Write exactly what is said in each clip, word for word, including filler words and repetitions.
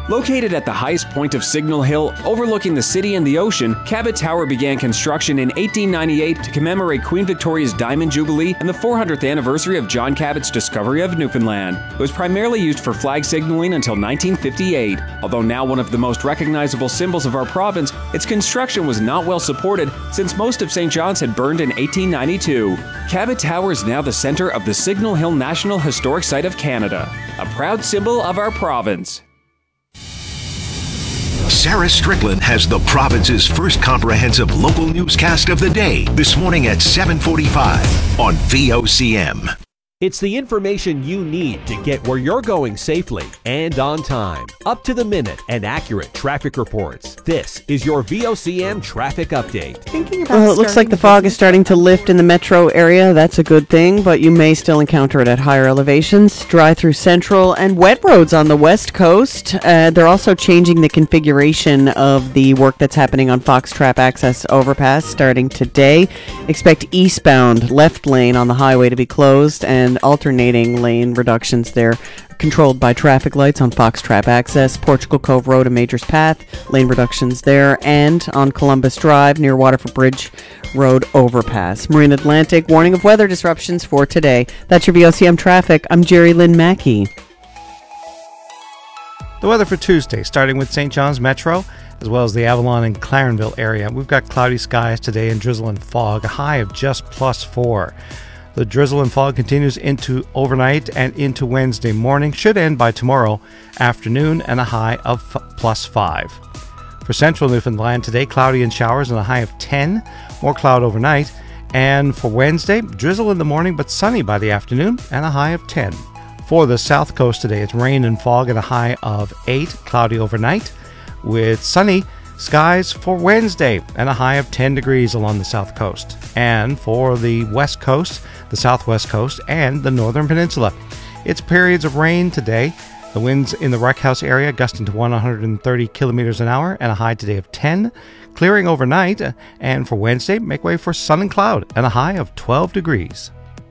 Located at the highest point of Signal Hill, overlooking the city and the ocean, Cabot Tower began construction in eighteen ninety-eight to commemorate Queen Victoria's Diamond Jubilee and the four hundredth anniversary of John Cabot's discovery of Newfoundland. It was primarily used for flag signaling until nineteen fifty-eight. Although now one of the most recognizable symbols of our province, its construction was not well supported since most of Saint John's had burned in eighteen ninety-two. Cabot Tower is now the center of the Signal Hill National Historic Site of Canada, a proud symbol of our province. Sarah Strickland has the province's first comprehensive local newscast of the day this morning at seven forty-five on V O C M. It's the information you need to get where you're going safely and on time. Up to the minute and accurate traffic reports. This is your V O C M traffic update. Thinking about well, it looks like the fog is starting to lift in the metro area. That's a good thing, but you may still encounter it at higher elevations. Dry through central and wet roads on the west coast. Uh, they're also changing the configuration of the work that's happening on Fox Trap Access Overpass starting today. Expect eastbound left lane on the highway to be closed and and alternating lane reductions there, controlled by traffic lights on Fox Trap Access, Portugal Cove Road and Majors Path, lane reductions there, and on Columbus Drive near Waterford Bridge Road overpass. Marine Atlantic, warning of weather disruptions for today. That's your V O C M traffic. I'm Jerry Lynn Mackey. The weather for Tuesday, starting with Saint John's Metro, as well as the Avalon and Clarenville area. We've got cloudy skies today and drizzle and fog, a high of just plus four. The drizzle and fog continues into overnight and into Wednesday morning, should end by tomorrow afternoon, and a high of f- plus five. For central Newfoundland today, cloudy and showers and a high of ten, more cloud overnight. And for Wednesday, drizzle in the morning but sunny by the afternoon and a high of ten. For the south coast today, it's rain and fog and a high of eight, cloudy overnight, with sunny skies for Wednesday and a high of ten degrees along the south coast. And for the west coast, the southwest coast, and the northern peninsula, it's periods of rain today. The winds in the Wreckhouse area gusting to one hundred thirty kilometers an hour and a high today of ten. Clearing overnight, and for Wednesday, make way for sun and cloud and a high of twelve degrees.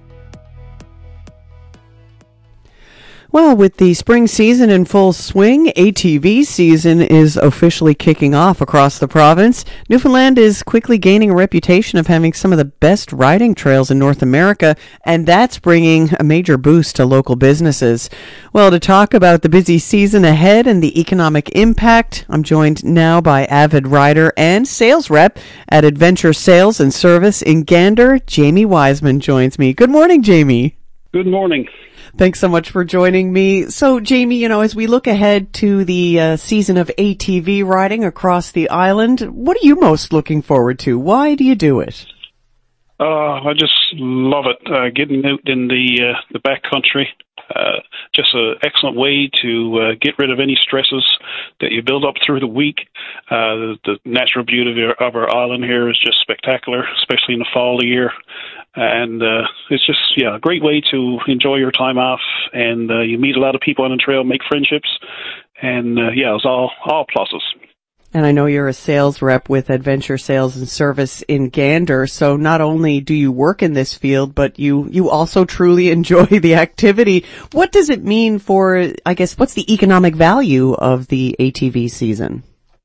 Well, with the spring season in full swing, A T V season is officially kicking off across the province. Newfoundland is quickly gaining a reputation of having some of the best riding trails in North America, and that's bringing a major boost to local businesses. Well, to talk about the busy season ahead and the economic impact, I'm joined now by avid rider and sales rep at Adventure Sales and Service in Gander. Jamie Wiseman joins me. Good morning, Jamie. Good morning. Thanks so much for joining me. So, Jamie, you know, as we look ahead to the uh, season of A T V riding across the island, what are you most looking forward to? Why do you do it? Uh, I just love it, uh, getting out in the uh, the backcountry. Uh, just an excellent way to uh, get rid of any stresses that you build up through the week. Uh, the, the natural beauty of our, of our island here is just spectacular, especially in the fall of the year. And uh, it's just, yeah, a great way to enjoy your time off. And uh, you meet a lot of people on the trail, make friendships. And, uh, yeah, it's all, all pluses. And I know you're a sales rep with Adventure Sales and Service in Gander, so not only do you work in this field, but you, you also truly enjoy the activity. What does it mean for, I guess, what's the economic value of the A T V season?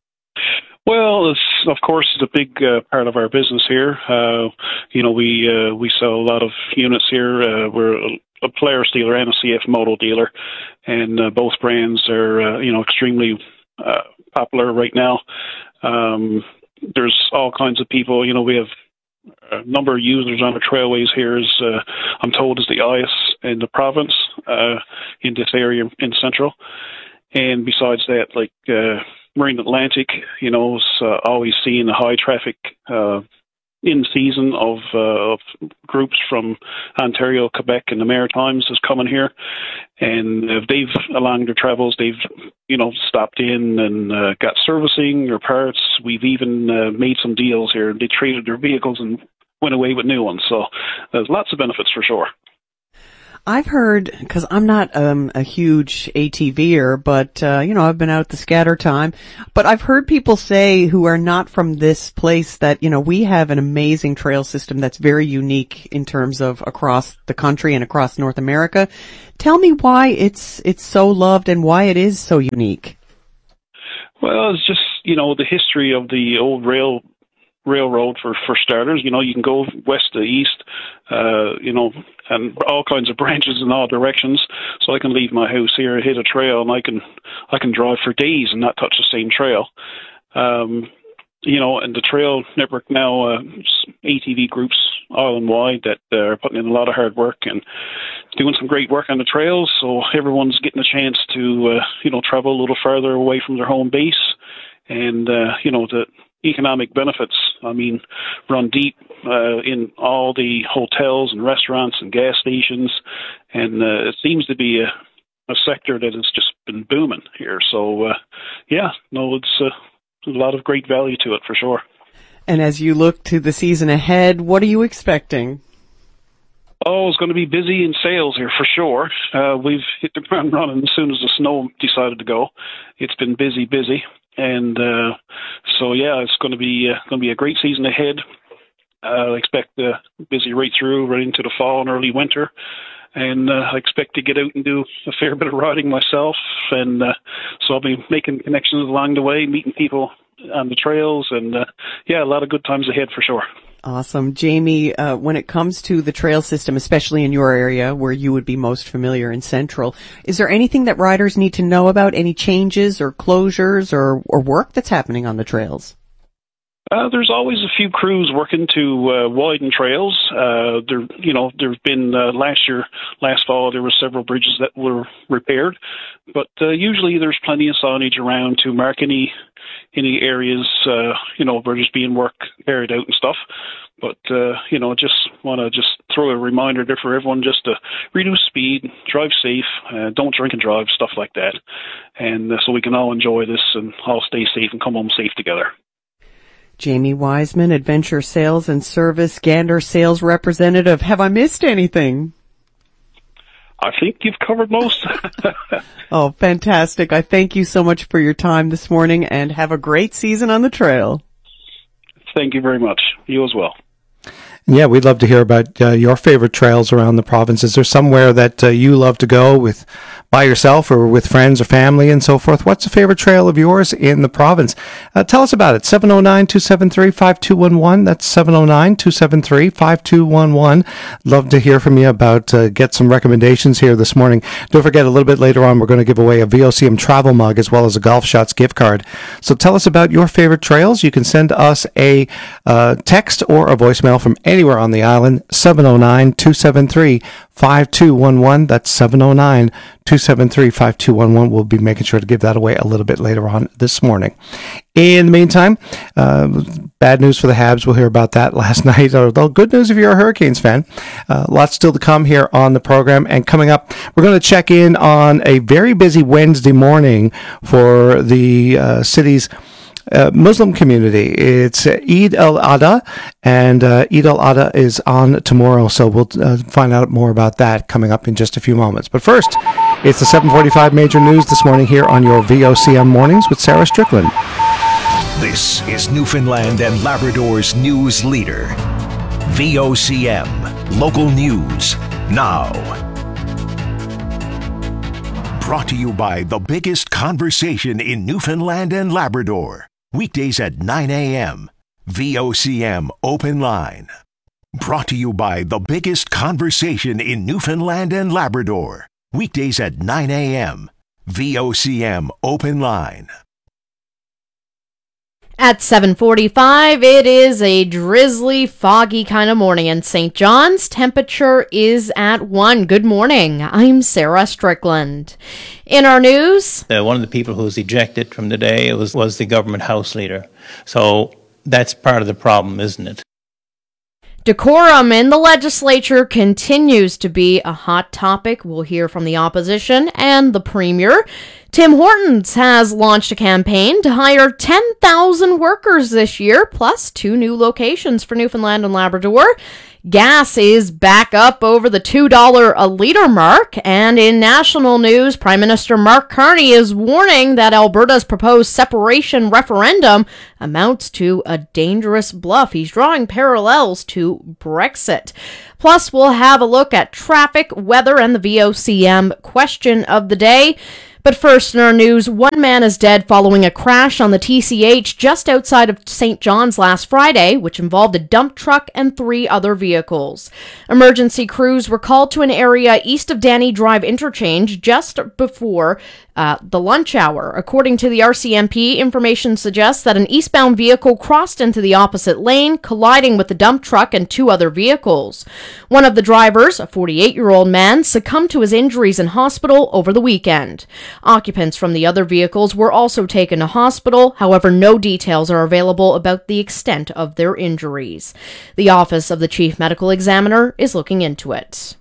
Well, it's, of course, it's a big uh, part of our business here. Uh, you know, we uh, we sell a lot of units here. Uh, we're a, a Polaris dealer and a C F Moto dealer, and uh, both brands are, uh, you know, extremely uh, popular right now. Um, there's all kinds of people. You know, we have a number of users on the trailways here. Is uh, I'm told is the highest in the province uh, in this area in Central. And besides that, like uh, Marine Atlantic, you know, is uh, always seeing a high traffic uh, in season of, uh, of groups from Ontario, Quebec, and the Maritimes is coming here. And if they've, along their travels, they've, you know, stopped in and uh, got servicing or parts. We've even uh, made some deals here. They traded their vehicles and went away with new ones. So there's lots of benefits for sure. I've heard, because I'm not um, a huge ATVer, but, uh, you know, I've been out the scatter time, but I've heard people say who are not from this place that, you know, we have an amazing trail system that's very unique in terms of across the country and across North America. Tell me why it's it's so loved and why it is so unique. Well, it's just, you know, the history of the old rail railroad for, for starters. You know, you can go west to east, uh, you know, and all kinds of branches in all directions. So I can leave my house here, hit a trail, and I can I can drive for days and not touch the same trail. Um, you know, and the trail network now, uh, A T V groups island-wide that uh, are putting in a lot of hard work and doing some great work on the trails. So everyone's getting a chance to, uh, you know, travel a little further away from their home base. And, uh, you know, the economic benefits, I mean, run deep uh, in all the hotels and restaurants and gas stations. And uh, it seems to be a, a sector that has just been booming here. So, uh, yeah, no, it's uh, a lot of great value to it for sure. And as you look to the season ahead, what are you expecting? Oh, it's going to be busy in sales here for sure. Uh, we've hit the ground running as soon as the snow decided to go. It's been busy, busy. And uh, so, yeah, it's going to be uh, going to be a great season ahead. Uh, I expect uh, busy right through, right into the fall and early winter. And uh, I expect to get out and do a fair bit of riding myself. And uh, so I'll be making connections along the way, meeting people on the trails. And, uh, yeah, a lot of good times ahead for sure. Awesome. Jamie, uh, when it comes to the trail system, especially in your area where you would be most familiar in Central, is there anything that riders need to know about, any changes or closures or, or work that's happening on the trails? Uh, there's always a few crews working to uh, widen trails. Uh, there, you know, there's been uh, last year, last fall, there were several bridges that were repaired, but uh, usually there's plenty of signage around to mark any any areas, uh, you know, where there's being work carried out and stuff. But uh, you know, just want to just throw a reminder there for everyone just to reduce speed, drive safe, uh, don't drink and drive, stuff like that, and uh, so we can all enjoy this and all stay safe and come home safe together. Jamie Wiseman, Adventure Sales and Service Gander Sales Representative. Have I missed anything? I think you've covered most. Oh, fantastic. I thank you so much for your time this morning and have a great season on the trail. Thank you very much. You as well. Yeah, we'd love to hear about uh, your favorite trails around the province. Is there somewhere that uh, you love to go with by yourself or with friends or family and so forth? What's a favorite trail of yours in the province? Uh, tell us about it. seven oh nine, two seven three, five two one one. That's seven oh nine, two seven three, five two one one. Love to hear from you about, uh, get some recommendations here this morning. Don't forget, a little bit later on, we're going to give away a V O C M travel mug as well as a Golf Shots gift card. So tell us about your favorite trails. You can send us a uh, text or a voicemail from anywhere on the island, seven oh nine, two seven three, five two one one. That's seven oh nine, two seven three, five two one one. We'll be making sure to give that away a little bit later on this morning. In the meantime, uh, bad news for the Habs. We'll hear about that last night. Although good news if you're a Hurricanes fan. Uh, lots still to come here on the program. And coming up, we're going to check in on a very busy Wednesday morning for the uh, city's Uh, Muslim community. It's uh, Eid al-Adha, and uh, Eid al-Adha is on tomorrow, so we'll uh, find out more about that coming up in just a few moments. But first, it's the seven forty-five Major News this morning here on your V O C M Mornings with Sarah Strickland. This is Newfoundland and Labrador's news leader. V O C M, local news, now. Brought to you by the biggest conversation in Newfoundland and Labrador. Weekdays at nine a.m. V O C M Open Line. Brought to you by the biggest conversation in Newfoundland and Labrador. Weekdays at nine a.m. V O C M Open Line. At seven forty-five, it is a drizzly, foggy kind of morning in Saint John's. Temperature is at one. Good morning. I'm Sarah Strickland. In our news, uh, one of the people who was ejected from the day was, was the government House leader. So that's part of the problem, isn't it? decorum in the legislature continues to be a hot topic. We'll hear from the opposition and the premier. Tim Hortons has launched a campaign to hire ten thousand workers this year, plus two new locations for Newfoundland and Labrador. Gas is back up over the two dollars a litre mark, and in national news, Prime Minister Mark Carney is warning that Alberta's proposed separation referendum amounts to a dangerous bluff. He's drawing parallels to Brexit. Plus, we'll have a look at traffic, weather, and the V O C M question of the day. But first in our news, one man is dead following a crash on the T C H just outside of Saint John's last Friday, which involved a dump truck and three other vehicles. Emergency crews were called to an area east of Danny Drive interchange just before uh, the lunch hour. According to the R C M P, information suggests that an eastbound vehicle crossed into the opposite lane, colliding with the dump truck and two other vehicles. One of the drivers, a forty-eight-year-old man, succumbed to his injuries in hospital over the weekend. Occupants from the other vehicles were also taken to hospital. However, no details are available about the extent of their injuries. The Office of the Chief Medical Examiner is looking into it.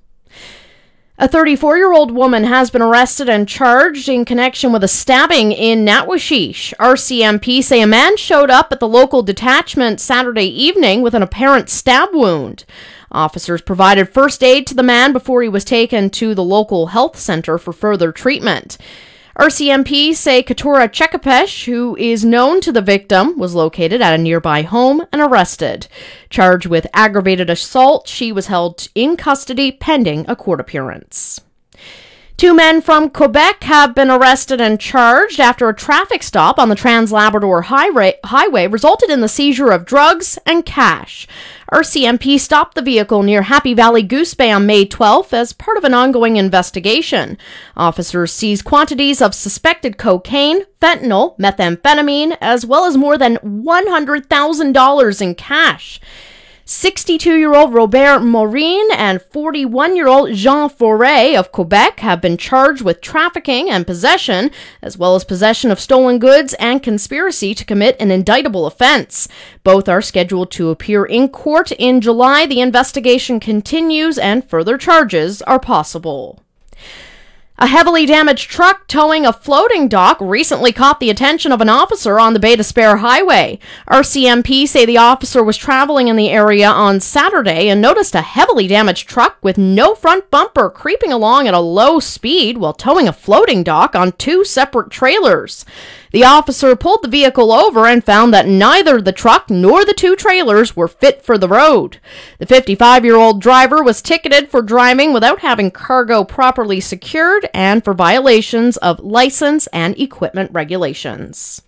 A thirty-four-year-old woman has been arrested and charged in connection with a stabbing in Natwashish. R C M P say a man showed up at the local detachment Saturday evening with an apparent stab wound. Officers provided first aid to the man before he was taken to the local health center for further treatment. R C M P say Katura Chekapesh, who is known to the victim, was located at a nearby home and arrested. Charged with aggravated assault, she was held in custody pending a court appearance. Two men from Quebec have been arrested and charged after a traffic stop on the Trans-Labrador highway, highway resulted in the seizure of drugs and cash. R C M P stopped the vehicle near Happy Valley Goose Bay on May twelfth as part of an ongoing investigation. Officers seized quantities of suspected cocaine, fentanyl, methamphetamine, as well as more than one hundred thousand dollars in cash. sixty-two-year-old Robert Maureen and forty-one-year-old Jean Foray of Quebec have been charged with trafficking and possession, as well as possession of stolen goods and conspiracy to commit an indictable offense. Both are scheduled to appear in court in July. The investigation continues and further charges are possible. A heavily damaged truck towing a floating dock recently caught the attention of an officer on the Bay d'Espoir Highway. R C M P say the officer was traveling in the area on Saturday and noticed a heavily damaged truck with no front bumper creeping along at a low speed while towing a floating dock on two separate trailers. The officer pulled the vehicle over and found that neither the truck nor the two trailers were fit for the road. The fifty-five-year-old driver was ticketed for driving without having cargo properly secured and for violations of license and equipment regulations.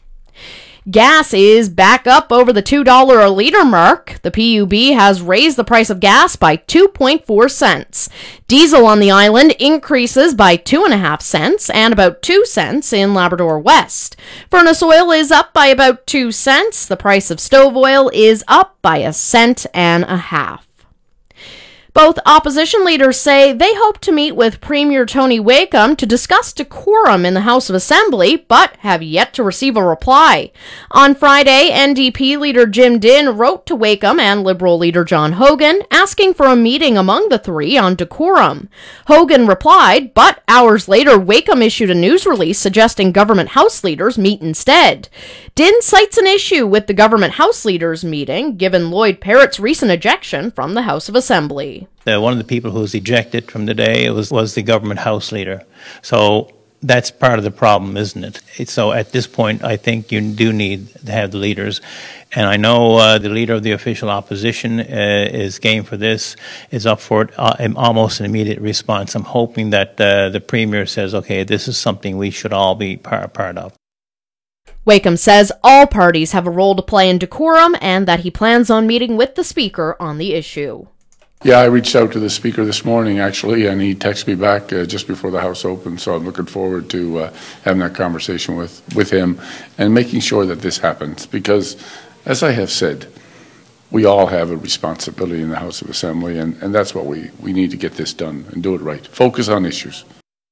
Gas is back up over the two dollars a liter mark. The P U B has raised the price of gas by two point four cents. Diesel on the island increases by two point five cents and about two cents in Labrador West. Furnace oil is up by about two cents. The price of stove oil is up by a cent and a half. Both opposition leaders say they hope to meet with Premier Tony Wakeham to discuss decorum in the House of Assembly, but have yet to receive a reply. On Friday, N D P leader Jim Dinn wrote to Wakeham and Liberal leader John Hogan, asking for a meeting among the three on decorum. Hogan replied, but hours later, Wakeham issued a news release suggesting government House leaders meet instead. Dinn cites an issue with the government House leaders meeting, given Lloyd Parrott's recent ejection from the House of Assembly. Uh, one of the people who was ejected from the day was, was the government House leader. So that's part of the problem, isn't it? It's, so at this point, I think you do need to have the leaders. And I know uh, the leader of the official opposition uh, is game for this, is up for it, uh, almost an immediate response. I'm hoping that uh, the Premier says, okay, this is something we should all be part, part of. Wakeham says all parties have a role to play in decorum and that he plans on meeting with the Speaker on the issue. Yeah, I reached out to the Speaker this morning, actually, and he texted me back uh, just before the House opened, so I'm looking forward to uh, having that conversation with, with him and making sure that this happens, because, as I have said, we all have a responsibility in the House of Assembly, and, and that's what we, we need to get this done and do it right. Focus on issues.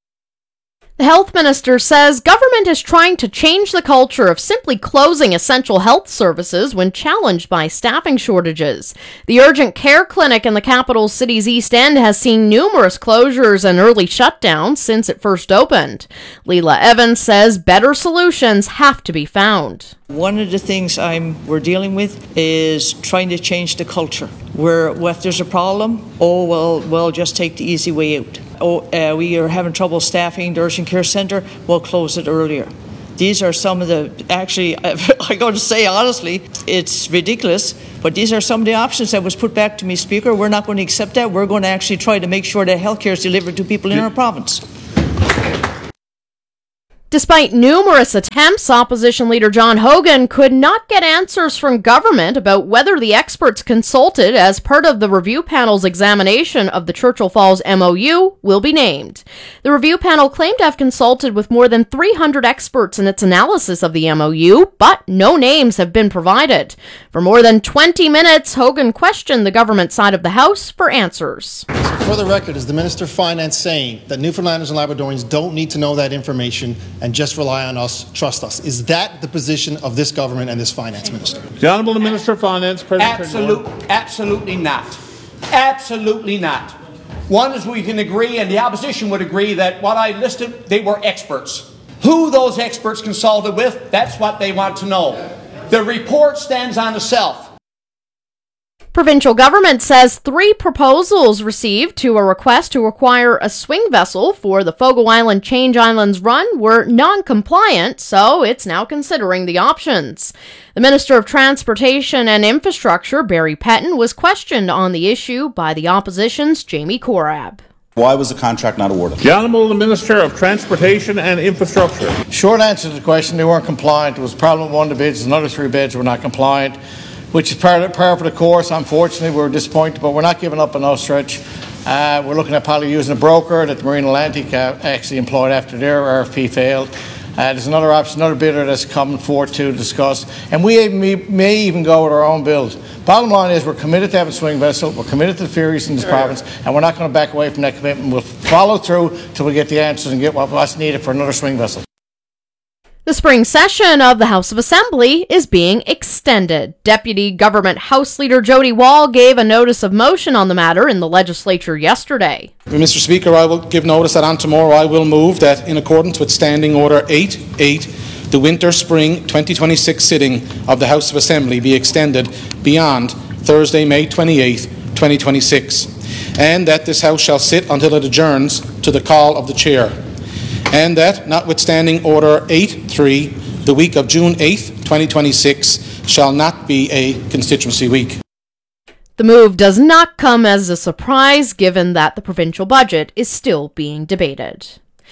The health minister says government is trying to change the culture of simply closing essential health services when challenged by staffing shortages. The urgent care clinic in the capital city's East End has seen numerous closures and early shutdowns since it first opened. Leela Evans says better solutions have to be found. One of the things I'm we're dealing with is trying to change the culture. Where well, if there's a problem, oh well, we'll just take the easy way out. Oh, uh, we are having trouble staffing the urgent care centre, we'll close it earlier. These are some of the, actually, I got to say honestly, it's ridiculous, but these are some of the options that was put back to me, Speaker. We're not going to accept that. We're going to actually try to make sure that healthcare is delivered to people in our province. Despite numerous attempts, opposition leader John Hogan could not get answers from government about whether the experts consulted as part of the review panel's examination of the Churchill Falls M O U will be named. The review panel claimed to have consulted with more than three hundred experts in its analysis of the M O U, but no names have been provided. For more than twenty minutes, Hogan questioned the government side of the House for answers. For the record, is the Minister of Finance saying that Newfoundlanders and Labradorians don't need to know that information and just rely on us, trust us? Is that the position of this government and this Finance Minister? The Honourable Minister of Finance, President Absolute, Absolutely not. Absolutely not. One is we can agree, and the opposition would agree, that what I listed, they were experts. Who those experts consulted with, that's what they want to know. The report stands on itself. Provincial government says three proposals received to a request to acquire a swing vessel for the Fogo Island Change Islands run were non-compliant, so it's now considering the options. The Minister of Transportation and Infrastructure, Barry Pettin, was questioned on the issue by the opposition's Jamie Korab. Why was the contract not awarded? The Honourable Minister of Transportation and Infrastructure. Short answer to the question, they weren't compliant. It was Parliament one of the bids, another three bids were not compliant, which is part of, part of the course. Unfortunately, we're disappointed, but we're not giving up on no stretch. Uh, we're looking at probably using a broker that the Marine Atlantic uh, actually employed after their R F P failed. Uh, there's another option, another bidder that's coming forward to discuss, and we may, may even go with our own build. Bottom line is we're committed to having a swing vessel, we're committed to the ferries in this province, and we're not going to back away from that commitment. We'll follow through till we get the answers and get what, what's needed for another swing vessel. The spring session of the House of Assembly is being extended. Deputy Government House Leader Jody Wall gave a notice of motion on the matter in the legislature yesterday. Mister Speaker, I will give notice that on tomorrow I will move that in accordance with Standing Order eight eight, the winter-spring twenty twenty-six sitting of the House of Assembly be extended beyond Thursday, May twenty-eighth, twenty twenty-six, and that this House shall sit until it adjourns to the call of the Chair. And that, notwithstanding Order eight three, the week of June eighth, twenty twenty-six, shall not be a constituency week. The move does not come as a surprise, given that the provincial budget is still being debated.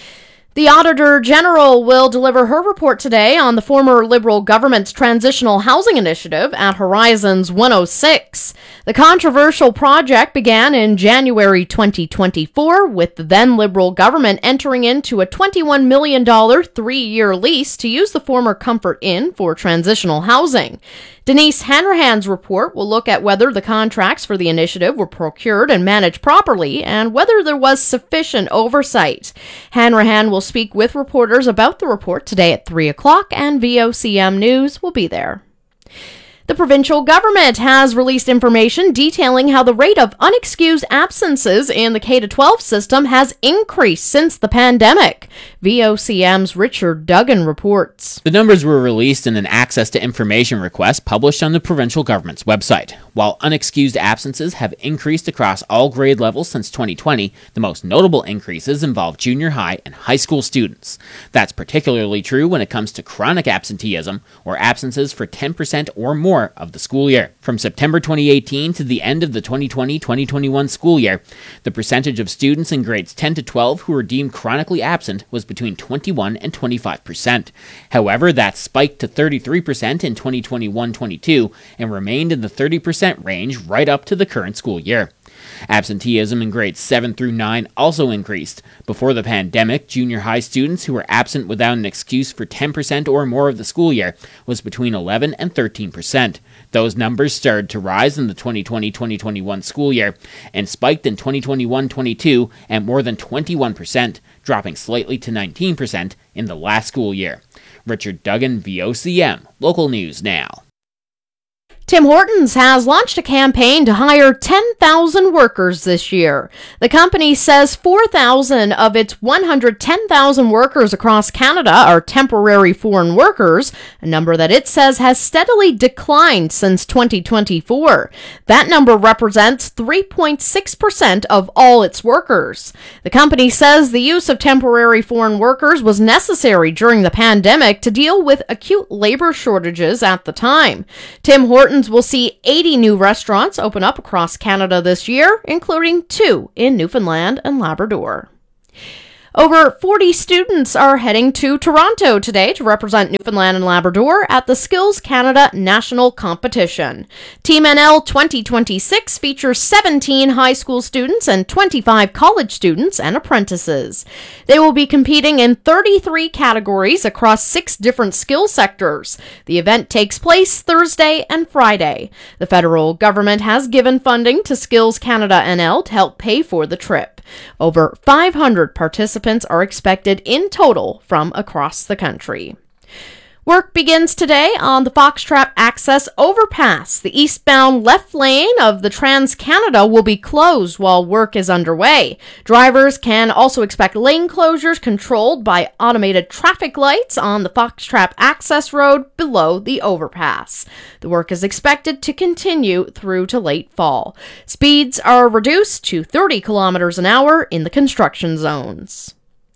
The Auditor General will deliver her report today on the former Liberal government's transitional housing initiative at Horizons one oh six. The controversial project began in January twenty twenty-four, with the then Liberal government entering into a twenty-one million dollars three-year lease to use the former Comfort Inn for transitional housing. Denise Hanrahan's report will look at whether the contracts for the initiative were procured and managed properly and whether there was sufficient oversight. Hanrahan will speak with reporters about the report today at three o'clock, and V O C M News will be there. The provincial government has released information detailing how the rate of unexcused absences in the K through twelve system has increased since the pandemic. V O C M's Richard Duggan reports. The numbers were released in an access to information request published on the provincial government's website. While unexcused absences have increased across all grade levels since twenty twenty, the most notable increases involve junior high and high school students. That's particularly true when it comes to chronic absenteeism, or absences for ten percent or more of the school year. From September twenty eighteen to the end of the twenty twenty twenty twenty-one school year, the percentage of students in grades ten to twelve who were deemed chronically absent was between twenty-one and twenty-five percent. However, that spiked to thirty-three percent in twenty twenty-one twenty-two and remained in the thirty percent range right up to the current school year. Absenteeism in grades seven through nine also increased. Before the pandemic, junior high students who were absent without an excuse for ten percent or more of the school year was between eleven and thirteen percent. Those numbers started to rise in the twenty twenty twenty twenty-one school year and spiked in twenty twenty-one twenty-two at more than twenty-one percent, dropping slightly to nineteen percent in the last school year. Richard Duggan, V O C M, Local News Now. Tim Hortons has launched a campaign to hire ten thousand workers this year. The company says four thousand of its one hundred ten thousand workers across Canada are temporary foreign workers, a number that it says has steadily declined since twenty twenty-four. That number represents three point six percent of all its workers. The company says the use of temporary foreign workers was necessary during the pandemic to deal with acute labor shortages at the time. Tim Hortons will see eighty new restaurants open up across Canada this year, including two in Newfoundland and Labrador. Over forty students are heading to Toronto today to represent Newfoundland and Labrador at the Skills Canada National Competition. Team N L twenty twenty-six features seventeen high school students and twenty-five college students and apprentices. They will be competing in thirty-three categories across six different skill sectors. The event takes place Thursday and Friday. The federal government has given funding to Skills Canada N L to help pay for the trip. Over five hundred participants are expected in total from across the country. Work begins today on the Foxtrap Access Overpass. The eastbound left lane of the Trans-Canada will be closed while work is underway. Drivers can also expect lane closures controlled by automated traffic lights on the Foxtrap Access Road below the overpass. The work is expected to continue through to late fall. Speeds are reduced to thirty kilometers an hour in the construction zones.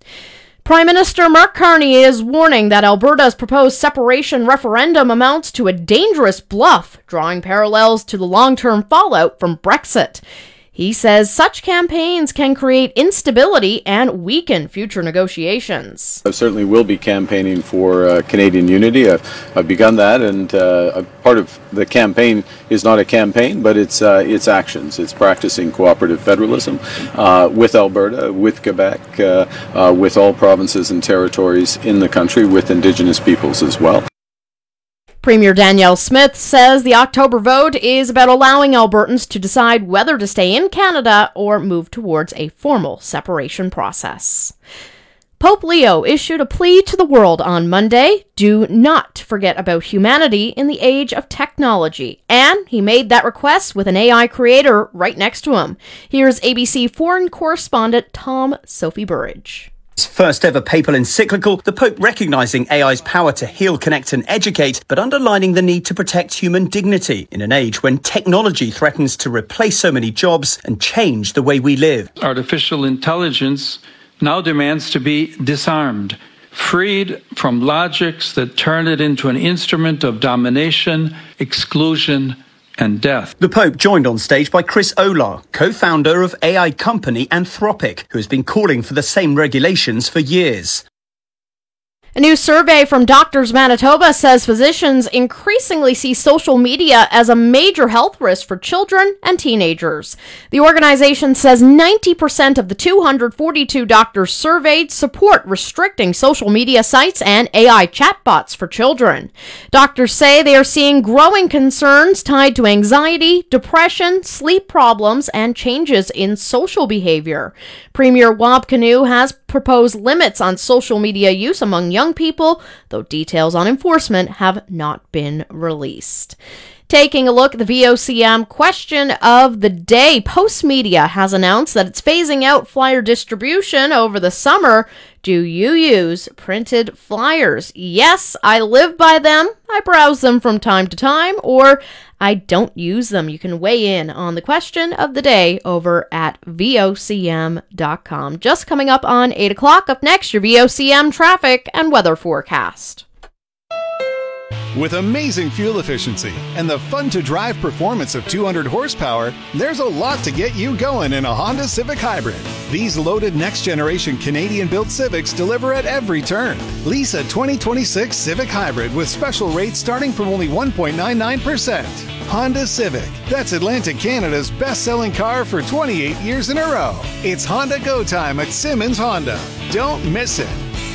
Prime Minister Mark Carney is warning that Alberta's proposed separation referendum amounts to a dangerous bluff, drawing parallels to the long-term fallout from Brexit. He says such campaigns can create instability and weaken future negotiations. I certainly will be campaigning for uh, Canadian unity. I've, I've begun that, and uh, part of the campaign is not a campaign, but it's uh, it's actions. It's practicing cooperative federalism uh, with Alberta, with Quebec, uh, uh, with all provinces and territories in the country, with Indigenous peoples as well. Premier Danielle Smith says the October vote is about allowing Albertans to decide whether to stay in Canada or move towards a formal separation process. Pope Leo issued a plea to the world on Monday: do not forget about humanity in the age of technology. And he made that request with an A I creator right next to him. Here's A B C foreign correspondent Tom Sophie Burridge. First ever papal encyclical, the Pope recognising A I's power to heal, connect and educate, but underlining the need to protect human dignity in an age when technology threatens to replace so many jobs and change the way we live. Artificial intelligence now demands to be disarmed, freed from logics that turn it into an instrument of domination, exclusion, and death. The Pope joined on stage by Chris Olah, co-founder of A I company Anthropic, who has been calling for the same regulations for years. A new survey from Doctors Manitoba says physicians increasingly see social media as a major health risk for children and teenagers. The organization says ninety percent of the two hundred forty-two doctors surveyed support restricting social media sites and A I chatbots for children. Doctors say they are seeing growing concerns tied to anxiety, depression, sleep problems, and changes in social behavior. Premier Wab Kinew has proposed limits on social media use among young people, though details on enforcement have not been released. Taking a look at the V O C M question of the day, Postmedia has announced that it's phasing out flyer distribution over the summer. Do you use printed flyers? Yes, I live by them. I browse them from time to time, or I don't use them. You can weigh in on the question of the day over at V O C M dot com. Just coming up on eight o'clock. Up next, your V O C M traffic and weather forecast. With amazing fuel efficiency and the fun-to-drive performance of two hundred horsepower, there's a lot to get you going in a Honda Civic Hybrid. These loaded next-generation Canadian-built Civics deliver at every turn. Lease a twenty twenty-six Civic Hybrid with special rates starting from only one point nine nine percent. Honda Civic. That's Atlantic Canada's best-selling car for twenty-eight years in a row. It's Honda Go Time at Simmons Honda. Don't miss it.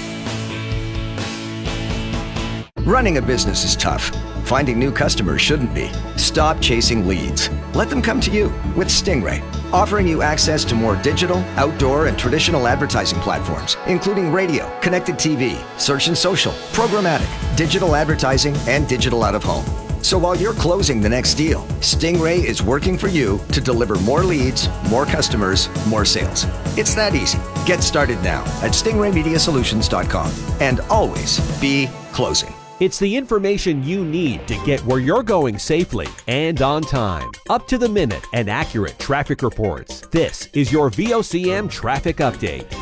Running a business is tough. Finding new customers shouldn't be. Stop chasing leads. Let them come to you with Stingray, offering you access to more digital, outdoor, and traditional advertising platforms, including radio, connected T V, search and social, programmatic, digital advertising, and digital out-of-home. So while you're closing the next deal, Stingray is working for you to deliver more leads, more customers, more sales. It's that easy. Get started now at stingray media solutions dot com and always be closing. It's the information you need to get where you're going safely and on time. Up to the minute and accurate traffic reports. This is your V O C M Traffic Update.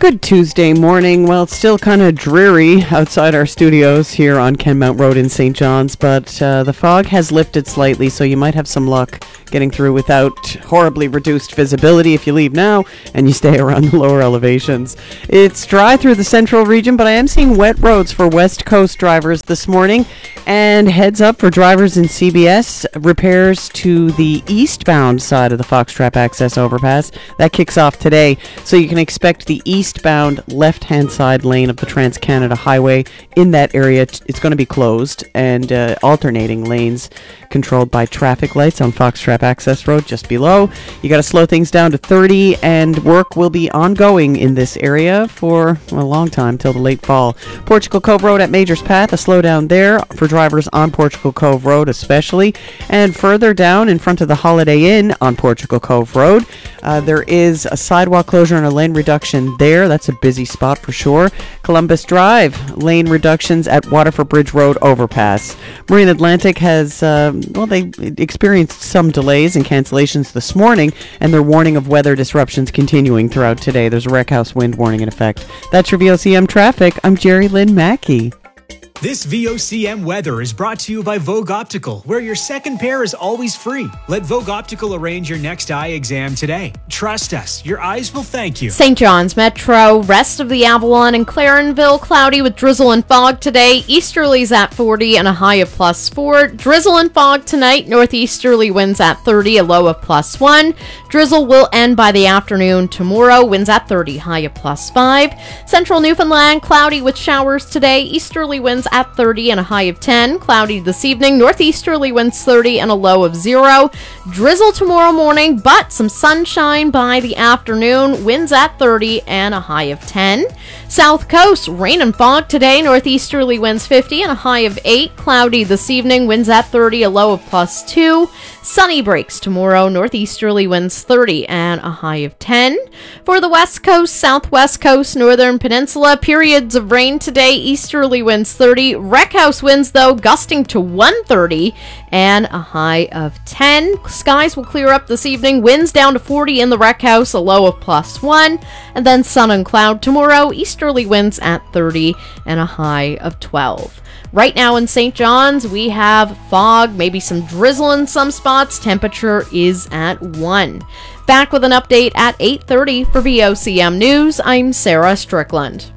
Good Tuesday morning. Well, it's still kind of dreary outside our studios here on Kenmount Road in Saint John's, but uh, the fog has lifted slightly, so you might have some luck getting through without horribly reduced visibility if you leave now and you stay around the lower elevations. It's dry through the central region, but I am seeing wet roads for West Coast drivers this morning. And heads up for drivers in C B S, repairs to the eastbound side of the Foxtrap Access Overpass. That kicks off today, so you can expect the eastbound left-hand side lane of the Trans-Canada Highway in that area. It's going to be closed, and uh, alternating lanes controlled by traffic lights on Foxtrap Access Road just below. You got to slow things down to thirty, and work will be ongoing in this area for a long time, till the late fall. Portugal Cove Road at Majors Path, a slowdown there for drivers on Portugal Cove Road especially. And further down in front of the Holiday Inn on Portugal Cove Road, uh, there is a sidewalk closure and a lane reduction there. That's a busy spot for sure. Columbus Drive, lane reductions at Waterford Bridge Road overpass. Marine Atlantic has, uh, well, they experienced some delays and cancellations this morning, and they're warning of weather disruptions continuing throughout today. There's a wreck house wind warning in effect. That's your V O C M traffic. I'm Jerry Lynn Mackey. This V O C M weather is brought to you by Vogue Optical, where your second pair is always free. Let Vogue Optical arrange your next eye exam today. Trust us, your eyes will thank you. Saint John's Metro, rest of the Avalon and Clarenville, cloudy with drizzle and fog today. Easterlies at forty and a high of plus four. Drizzle and fog tonight. Northeasterly winds at thirty, a low of plus one. Drizzle will end by the afternoon tomorrow. Winds at thirty, high of plus five. Central Newfoundland, cloudy with showers today. Easterly winds at thirty and a high of ten. Cloudy this evening. Northeasterly winds thirty and a low of zero. Drizzle tomorrow morning, but some sunshine by the afternoon. Winds at thirty and a high of ten. South Coast, rain and fog today. Northeasterly winds fifty and a high of eight. Cloudy this evening. Winds at thirty, a low of plus two. Sunny breaks tomorrow. Northeasterly winds thirty and a high of ten. For the West Coast, Southwest Coast, Northern Peninsula, periods of rain today. Easterly winds thirty. Wreck house winds, though, gusting to one thirty and a high of ten. Skies will clear up this evening. Winds down to forty in the wreck house, a low of plus one. And then sun and cloud tomorrow. Easterly winds at thirty and a high of twelve. Right now in Saint John's, we have fog, maybe some drizzle in some spots. Temperature is at one. Back with an update at eight thirty for V O C M News. I'm Sarah Strickland.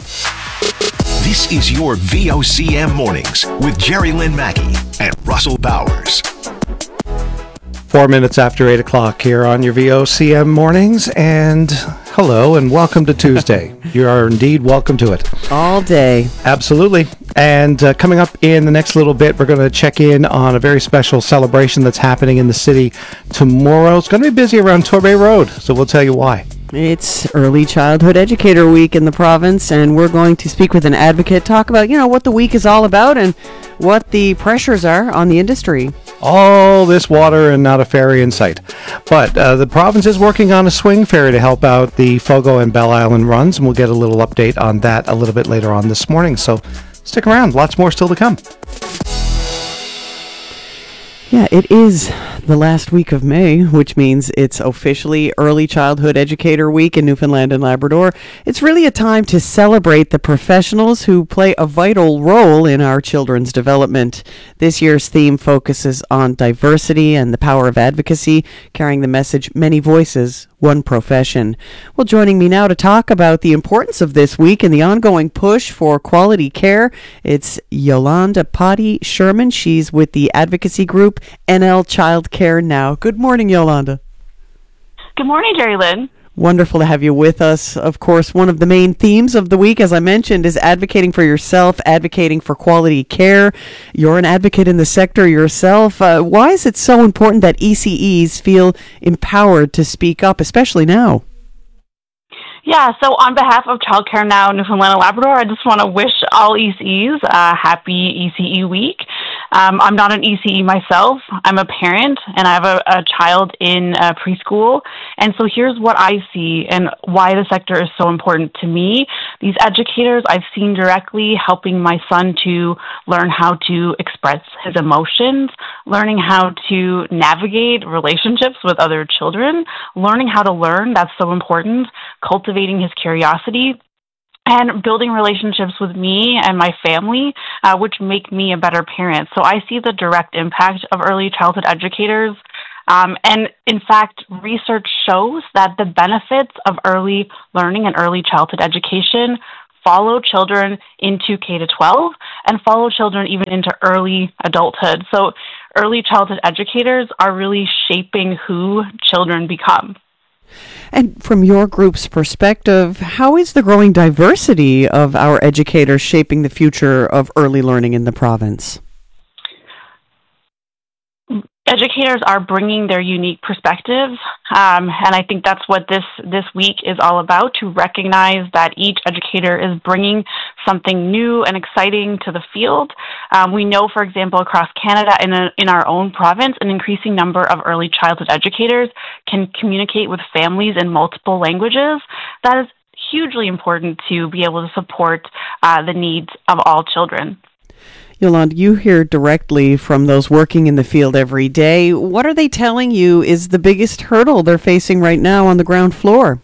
This is your V O C M Mornings with Jerry Lynn Mackey and Russell Bowers. Four minutes after eight o'clock here on your V O C M Mornings, and hello and welcome to Tuesday. You are indeed welcome to it. All day. Absolutely. And uh, coming up in the next little bit, we're going to check in on a very special celebration that's happening in the city tomorrow. It's going to be busy around Torbay Road, so we'll tell you why. It's Early Childhood Educator Week in the province, and we're going to speak with an advocate, talk about, you know, what the week is all about and what the pressures are on the industry. All this water and not a ferry in sight. But uh, the province is working on a swing ferry to help out the Fogo and Bell Island runs, and we'll get a little update on that a little bit later on this morning. So stick around. Lots more still to come. Yeah, it is the last week of May, which means it's officially Early Childhood Educator Week in Newfoundland and Labrador. It's really a time to celebrate the professionals who play a vital role in our children's development. This year's theme focuses on diversity and the power of advocacy, carrying the message, many voices, one profession. Well, joining me now to talk about the importance of this week and the ongoing push for quality care, it's Yolanda Potty Sherman. She's with the advocacy group N L Child Care Now. Good morning, Yolanda. Good morning, Jerry Lynn. Wonderful to have you with us. Of course, one of the main themes of the week, as I mentioned, is advocating for yourself, advocating for quality care. You're an advocate in the sector yourself. Uh, why is it so important that E C Es feel empowered to speak up, especially now? Yeah, so on behalf of Child Care Now Newfoundland and Labrador, I just want to wish all E C Es a happy E C E week. Um, I'm not an E C E myself. I'm a parent, and I have a, a child in uh, preschool. And so here's what I see and why the sector is so important to me. These educators I've seen directly helping my son to learn how to express his emotions, learning how to navigate relationships with other children, learning how to learn, that's so important, cultivating his curiosity. and building relationships with me and my family, uh, which make me a better parent. So I see the direct impact of early childhood educators. Um, and in fact, research shows that the benefits of early learning and early childhood education follow children into K to twelve and follow children even into early adulthood. So early childhood educators are really shaping who children become. And from your group's perspective, how is the growing diversity of our educators shaping the future of early learning in the province? Educators are bringing their unique perspectives, um, and I think that's what this, this week is all about, to recognize that each educator is bringing something new and exciting to the field. Um, we know, for example, across Canada and in, in our own province, an increasing number of early childhood educators can communicate with families in multiple languages. That is hugely important to be able to support uh, the needs of all children. Yolande, you hear directly from those working in the field every day. What are they telling you is the biggest hurdle they're facing right now on the ground floor?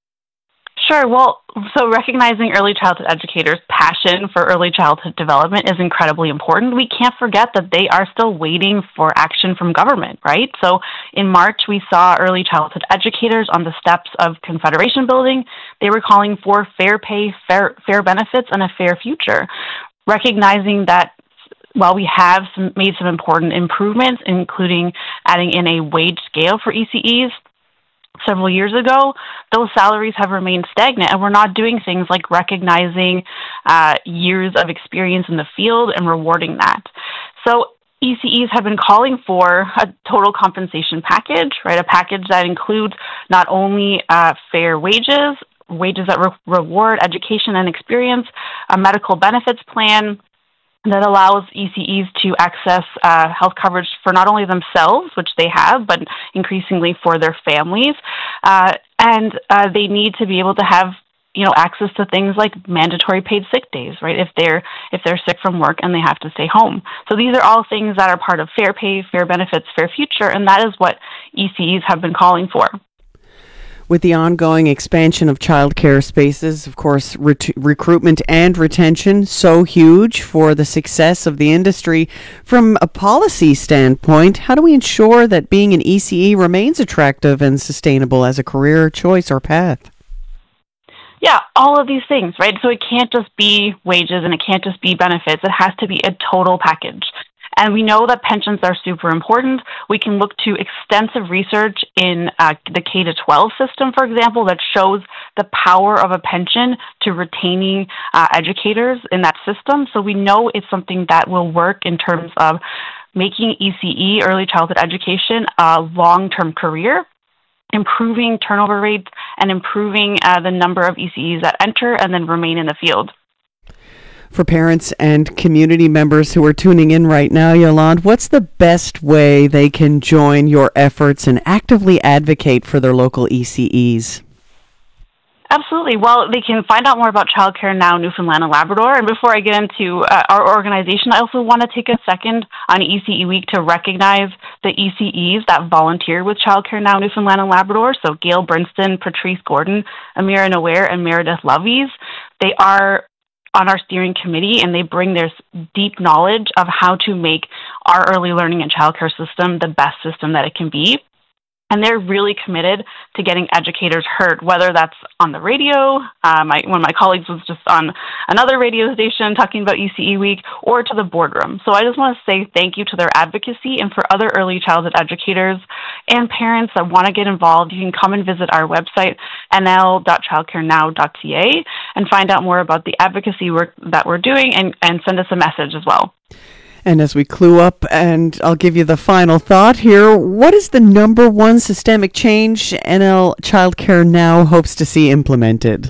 Sure. Well, so recognizing early childhood educators' passion for early childhood development is incredibly important. We can't forget that they are still waiting for action from government, right? So in March, we saw early childhood educators on the steps of Confederation Building. They were calling for fair pay, fair, fair benefits, and a fair future, recognizing that while we have some, made some important improvements, including adding in a wage scale for E C Es several years ago, those salaries have remained stagnant, and we're not doing things like recognizing uh, years of experience in the field and rewarding that. So E C Es have been calling for a total compensation package, right? A package that includes not only uh, fair wages, wages that re- reward education and experience, a medical benefits plan that allows E C Es to access uh, health coverage for not only themselves, which they have, but increasingly for their families. Uh, and uh, they need to be able to have, you know, access to things like mandatory paid sick days, right? If they're if they're sick from work and they have to stay home. So these are all things that are part of fair pay, fair benefits, fair future, and that is what E C Es have been calling for. With the ongoing expansion of childcare spaces, of course, ret- recruitment and retention so huge for the success of the industry. From a policy standpoint, how do we ensure that being an E C E remains attractive and sustainable as a career choice or path? Yeah, all of these things, right? So it can't just be wages and it can't just be benefits. It has to be a total package. And we know that pensions are super important. We can look to extensive research in uh, the K to twelve system, for example, that shows the power of a pension to retaining uh, educators in that system. So we know it's something that will work in terms of making E C E, early childhood education, a long-term career, improving turnover rates, and improving uh, the number of E C Es that enter and then remain in the field. For parents and community members who are tuning in right now, Yolande, what's the best way they can join your efforts and actively advocate for their local E C Es? Absolutely. Well, they can find out more about Childcare Now Newfoundland and Labrador. And before I get into uh, our organization, I also want to take a second on E C E Week to recognize the E C Es that volunteer with Childcare Now Newfoundland and Labrador. So Gail Brinston, Patrice Gordon, Amira Naware, and Meredith Lovies. They are on our steering committee, and they bring their deep knowledge of how to make our early learning and childcare system the best system that it can be. And they're really committed to getting educators heard, whether that's on the radio, uh, my, one of my colleagues was just on another radio station talking about E C E Week, or to the boardroom. So I just want to say thank you to their advocacy, and for other early childhood educators and parents that want to get involved, you can come and visit our website, n l dot childcare now dot c a, and find out more about the advocacy work that we're doing, and, and send us a message as well. And as we clue up, and I'll give you the final thought here, what is the number one systemic change N L Childcare Now hopes to see implemented?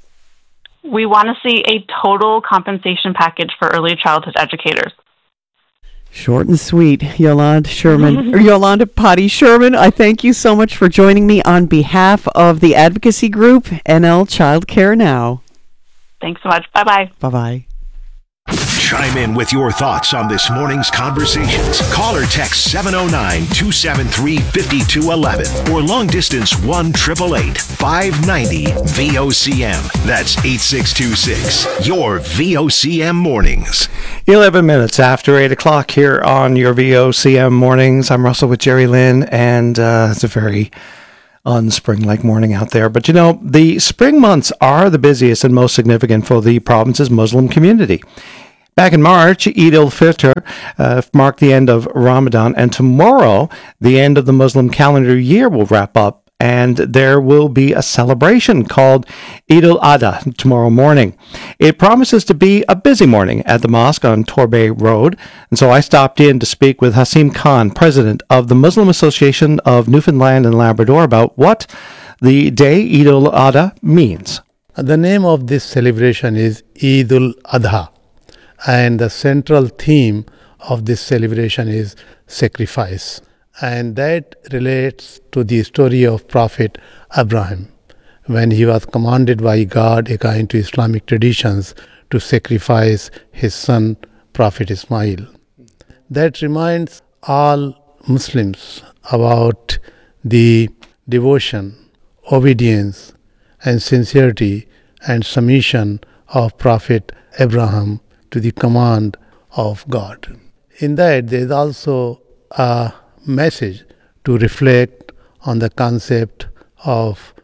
We want to see a total compensation package for early childhood educators. Short and sweet. Yolande Sherman, or Yolanda Potty Sherman, I thank you so much for joining me on behalf of the advocacy group N L Childcare Now. Thanks so much. Bye-bye. Bye-bye. Chime in with your thoughts on this morning's conversations. Call or text seven oh nine, two seven three, five two one one or long distance one eight eight eight, five nine zero, V O C M. That's eight six two six. Your V O C M mornings. eleven minutes after eight o'clock here on your V O C M mornings. I'm Russell with Jerry Lynn, and uh, it's a very unspring-like morning out there. But you know, the spring months are the busiest and most significant for the province's Muslim community. Back in March, Eid al-Fitr uh, marked the end of Ramadan, and tomorrow, the end of the Muslim calendar year will wrap up, and there will be a celebration called Eid al-Adha tomorrow morning. It promises to be a busy morning at the mosque on Torbay Road, and so I stopped in to speak with Hasim Khan, president of the Muslim Association of Newfoundland and Labrador, about what the day Eid al-Adha means. The name of this celebration is Eid al-Adha. And the central theme of this celebration is sacrifice. And that relates to the story of Prophet Abraham, when he was commanded by God, according to Islamic traditions, to sacrifice his son, Prophet Ismail. That reminds all Muslims about the devotion, obedience, and sincerity and submission of Prophet Abraham to the command of God. In that, there is also a message to reflect on the concept of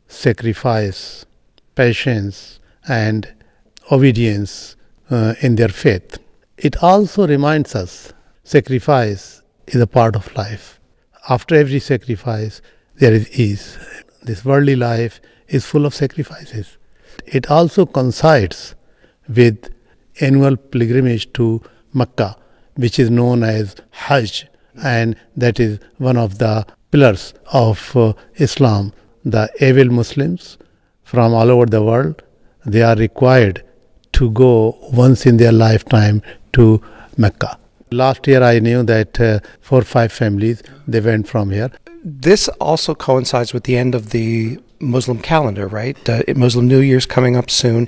sacrifice, patience, and obedience uh, in their faith. It also reminds us sacrifice is a part of life. After every sacrifice, there is ease. This worldly life is full of sacrifices. It also coincides with annual pilgrimage to Mecca, which is known as Hajj, and that is one of the pillars of uh, Islam. The able Muslims from all over the world, they are required to go once in their lifetime to Mecca. Last year I knew that uh, four or five families, they went from here. This also coincides with the end of the Muslim calendar, right? Uh, Muslim New Year's coming up soon.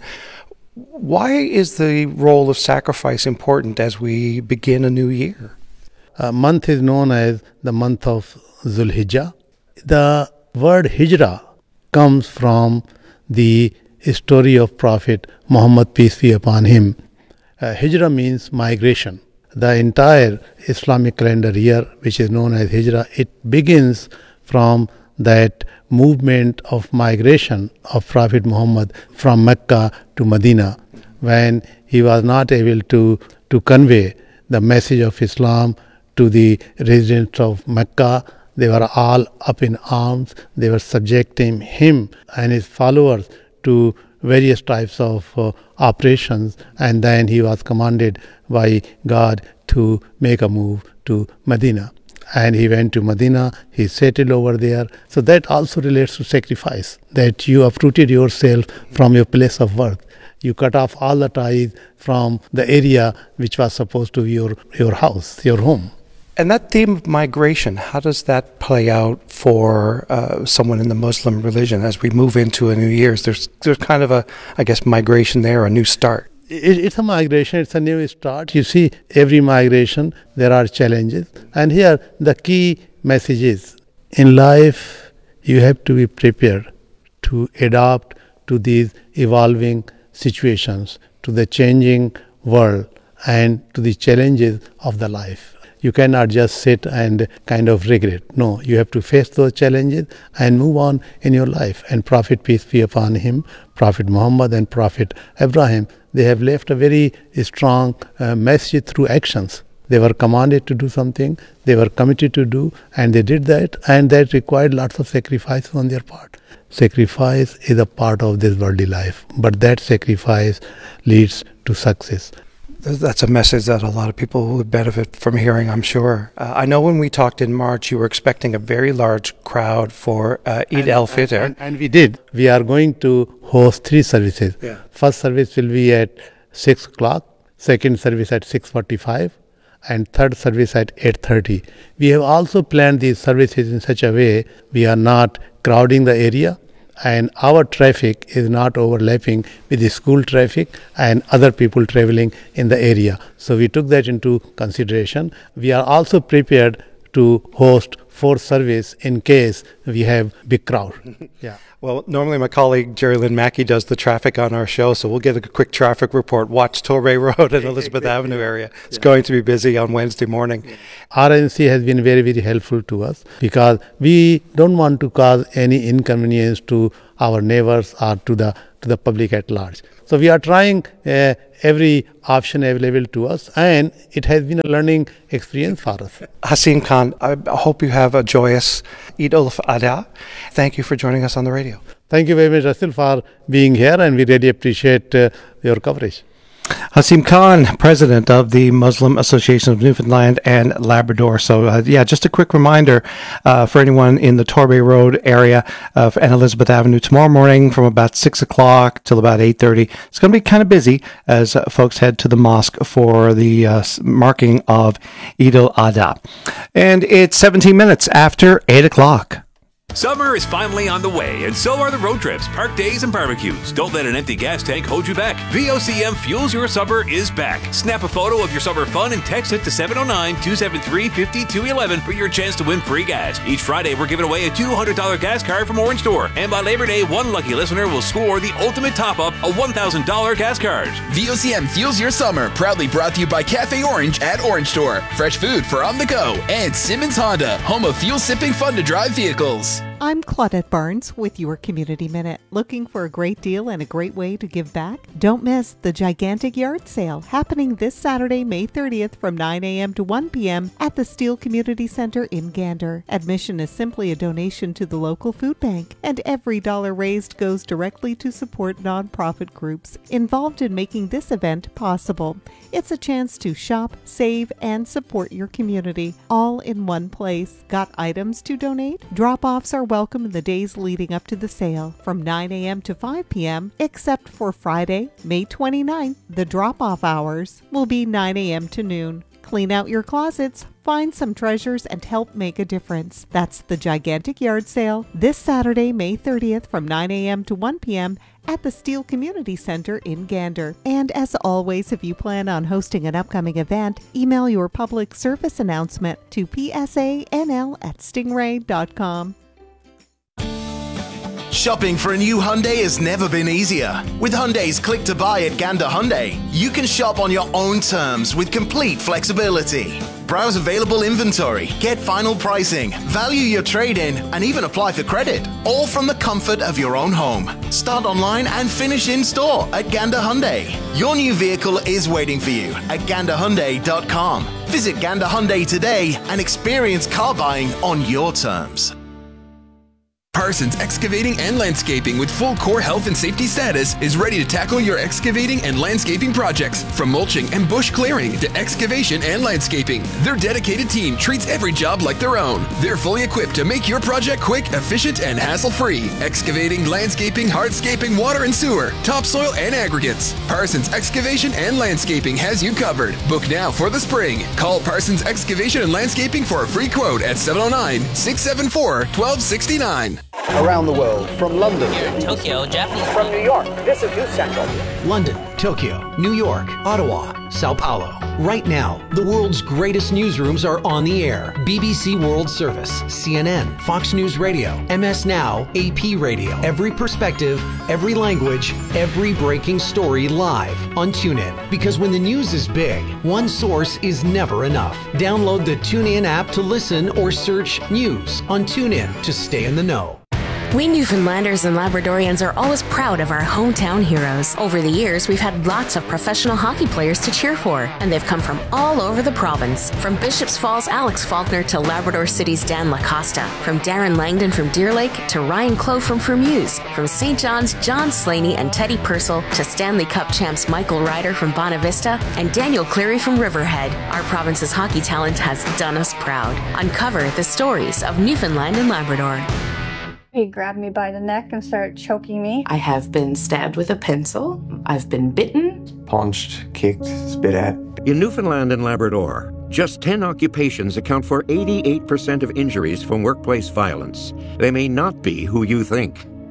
Why is the role of sacrifice important as we begin a new year? A month is known as the month of Zulhijjah. The word Hijrah comes from the story of Prophet Muhammad, peace be upon him. Uh, Hijrah means migration. The entire Islamic calendar year, which is known as Hijrah, it begins from that movement of migration of Prophet Muhammad from Mecca to Medina, when he was not able to, to convey the message of Islam to the residents of Mecca. They were all up in arms. They were subjecting him and his followers to various types of uh, operations, and then he was commanded by God to make a move to Medina. And he went to Medina, he settled over there. So that also relates to sacrifice, that you uprooted yourself from your place of birth. You cut off all the ties from the area which was supposed to be your, your house, your home. And that theme of migration, how does that play out for uh, someone in the Muslim religion as we move into a new year? There's, there's kind of a, I guess, migration there, a new start. It, it's a migration, it's a new start. You see, every migration, there are challenges. And here, the key message is, in life, you have to be prepared to adapt to these evolving situations, to the changing world, and to the challenges of the life. You cannot just sit and kind of regret. No, you have to face those challenges and move on in your life. And Prophet, peace be upon him, Prophet Muhammad and Prophet Abraham, they have left a very strong uh, message through actions. They were commanded to do something, they were committed to do, and they did that, and that required lots of sacrifice on their part. Sacrifice is a part of this worldly life, but that sacrifice leads to success. That's a message that a lot of people would benefit from hearing, I'm sure. Uh, I know when we talked in March, you were expecting a very large crowd for uh, Eid al-Fitr. And, and, and we did. We are going to host three services. Yeah. First service will be at six o'clock, second service at six forty-five, and third service at eight thirty. We have also planned these services in such a way we are not crowding the area, and our traffic is not overlapping with the school traffic and other people traveling in the area. So we took that into consideration. We are also prepared to host four service in case we have big crowd. Yeah. Well, normally my colleague Jerry Lynn Mackey does the traffic on our show, so we'll get a quick traffic report. Watch Torbay Road and Elizabeth Avenue area. It's yeah. going to be busy on Wednesday morning. Our agency has been very, very helpful to us because we don't want to cause any inconvenience to our neighbors or to the to the public at large. So we are trying uh, every option available to us, and it has been a learning experience for us. Hasim Khan, I hope you have a joyous Eid al-Adha. Thank you for joining us on the radio. Thank you very much, Russell, for being here, and we really appreciate uh, your coverage. Hasim Khan, president of the Muslim Association of Newfoundland and Labrador. So, uh, yeah, just a quick reminder uh, for anyone in the Torbay Road area of and Elizabeth Avenue tomorrow morning from about six o'clock till about eight thirty. It's going to be kind of busy as uh, folks head to the mosque for the uh, marking of Eid al-Adha. And it's seventeen minutes after eight o'clock. Summer is finally on the way, and so are the road trips, park days, and barbecues. Don't let an empty gas tank hold you back. V O C M Fuels Your Summer is back. Snap a photo of your summer fun and text it to seven oh nine, two seven three, five two one one for your chance to win free gas. Each Friday, we're giving away a two hundred dollars gas card from Orange Store. And by Labor Day, one lucky listener will score the ultimate top-up, a one thousand dollars gas card. V O C M Fuels Your Summer, proudly brought to you by Cafe Orange at Orange Store. Fresh food for on the go. And Simmons Honda, home of fuel-sipping, fun-to-drive vehicles. I'm Claudette Barnes with your Community Minute. Looking for a great deal and a great way to give back? Don't miss the gigantic yard sale happening this Saturday, May thirtieth from nine a.m. to one p.m. at the Steele Community Center in Gander. Admission is simply a donation to the local food bank, and every dollar raised goes directly to support nonprofit groups involved in making this event possible. It's a chance to shop, save, and support your community all in one place. Got items to donate? Drop-offs are welcome in the days leading up to the sale from nine a.m. to five p.m. except for Friday, May twenty-ninth. The drop-off hours will be nine a.m. to noon. Clean out your closets, find some treasures, and help make a difference. That's the gigantic yard sale this Saturday, May thirtieth from nine a.m. to one p.m. at the Steele Community Center in Gander. And as always, if you plan on hosting an upcoming event, email your public service announcement to p s a n l at stingray dot com. Shopping for a new Hyundai has never been easier. With Hyundai's Click to Buy at Gander Hyundai, you can shop on your own terms with complete flexibility. Browse available inventory, get final pricing, value your trade-in, and even apply for credit, all from the comfort of your own home. Start online and finish in store at Gander Hyundai. Your new vehicle is waiting for you at gander hyundai dot com. Visit Gander Hyundai today and experience car buying on your terms. Parsons Excavating and Landscaping with full core health and safety status is ready to tackle your excavating and landscaping projects. From mulching and bush clearing to excavation and landscaping, their dedicated team treats every job like their own. They're fully equipped to make your project quick, efficient, and hassle-free. Excavating, landscaping, hardscaping, water and sewer, topsoil, and aggregates. Parsons Excavation and Landscaping has you covered. Book now for the spring. Call Parsons Excavation and Landscaping for a free quote at seven oh nine, six seven four, one two six nine. Around the world, from London, Here in Tokyo, Japanese. From New York, this is News Central. London, Tokyo, New York, Ottawa, Sao Paulo. Right now, the world's greatest newsrooms are on the air. B B C World Service, C N N, Fox News Radio, M S Now, A P Radio. Every perspective, every language, every breaking story live on TuneIn. Because when the news is big, one source is never enough. Download the TuneIn app to listen or search news on TuneIn to stay in the know. We Newfoundlanders and Labradorians are always proud of our hometown heroes. Over the years, we've had lots of professional hockey players to cheer for, and they've come from all over the province. From Bishops Falls' Alex Faulkner to Labrador City's Dan Lacosta. From Darren Langdon from Deer Lake to Ryan Clough from Fermuse. From Saint John's, John Slaney and Teddy Purcell to Stanley Cup champs Michael Ryder from Bonavista and Daniel Cleary from Riverhead. Our province's hockey talent has done us proud. Uncover the stories of Newfoundland and Labrador. He grabbed me by the neck and started choking me. I have been stabbed with a pencil. I've been bitten. Punched, kicked, spit at. In Newfoundland and Labrador, just ten occupations account for eighty-eight percent of injuries from workplace violence. They may not be who you think.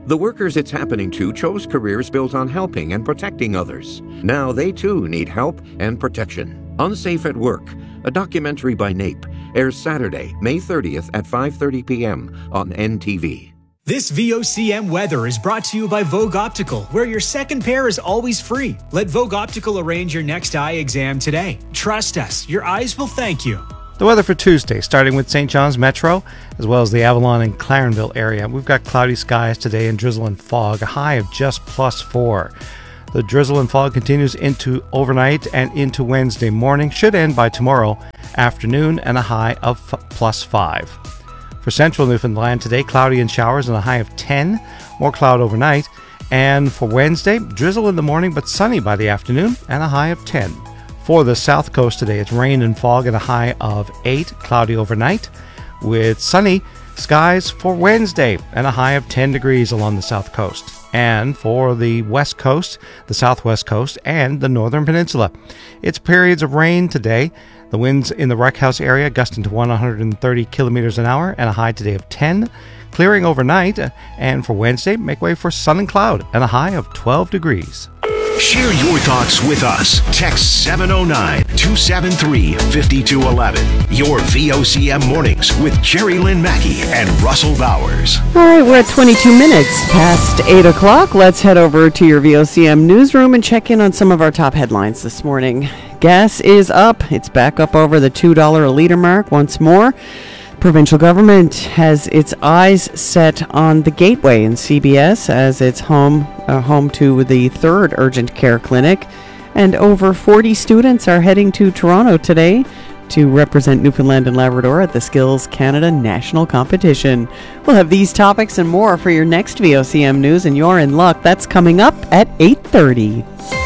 The workers it's happening to chose careers built on helping and protecting others. Now they too need help and protection. Unsafe at Work, a documentary by NAPE, airs Saturday, May thirtieth at five thirty p.m. on N T V. This V O C M weather is brought to you by Vogue Optical, where your second pair is always free. Let Vogue Optical arrange your next eye exam today. Trust us, your eyes will thank you. The weather for Tuesday, starting with Saint John's Metro, as well as the Avalon and Clarenville area. We've got cloudy skies today and drizzle and fog, a high of just plus four. The drizzle and fog continues into overnight and into Wednesday morning, should end by tomorrow afternoon, and a high of f- plus five. For central Newfoundland today, cloudy and showers and a high of ten, more cloud overnight. And for Wednesday, drizzle in the morning but sunny by the afternoon and a high of ten. For the south coast today, it's rain and fog at a high of eight, cloudy overnight, with sunny skies for Wednesday and a high of ten degrees along the south coast. And for the west coast, the southwest coast, and the northern peninsula, it's periods of rain today. The winds in the Rockhouse area gusting to one hundred thirty kilometers an hour and a high today of ten. Clearing overnight, and for Wednesday, make way for sun and cloud and a high of twelve degrees. Share your thoughts with us. Text seven oh nine, two seven three, five two one one. Your V O C M mornings with Jerry Lynn Mackey and Russell Bowers. All right, we're at twenty-two minutes past eight o'clock. Let's head over to your V O C M newsroom and check in on some of our top headlines this morning. Gas is up. It's back up over the two dollars a litre mark once more. Provincial government has its eyes set on the Gateway in C B S as its home uh, home to the third urgent care clinic, and over forty students are heading to Toronto today to represent Newfoundland and Labrador at the Skills Canada National Competition. We'll have these topics and more for your next V O C M News, and you're in luck. That's coming up at eight thirty.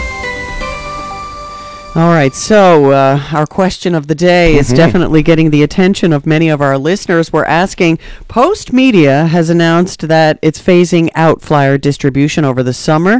All right, so uh, our question of the day is mm-hmm. definitely getting the attention of many of our listeners. We're asking, Post Media has announced that it's phasing out flyer distribution over the summer.